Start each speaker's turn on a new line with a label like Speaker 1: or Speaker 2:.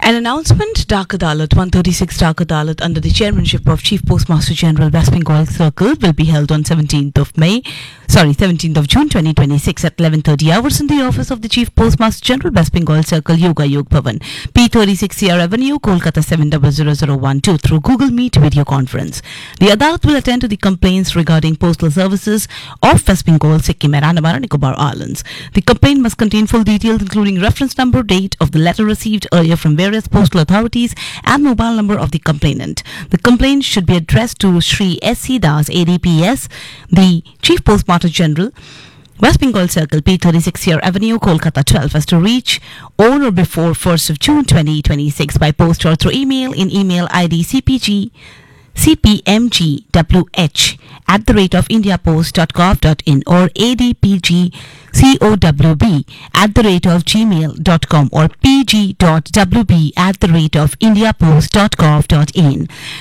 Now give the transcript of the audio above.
Speaker 1: An announcement, Dak Adalat 136 Dak Adalat under the chairmanship of Chief Postmaster General West Bengal Circle will be held on 17th of June 2026 at 11:30 hours in the office of the Chief Postmaster General West Bengal Circle, Yoga Yog Bhavan, P36 CR Avenue, Kolkata 700012 through Google Meet video conference. The Adalat will attend to the complaints regarding postal services of West Bengal, Sikkim and Andaman and Nicobar Islands. The complaint must contain full details including reference number, date of the letter received earlier from various postal authorities and mobile number of the complainant. The complaint should be addressed to Shri S.C. Das, ADPS, the Chief Postmaster General, West Bengal Circle, P36 CR Avenue, Kolkata 12, as to reach on or before 1st of June 2026 by post or through email in email ID cpmgwh@indiapost.gov.in or adpgcowb@gmail.com or pg.wb@indiapost.gov.in.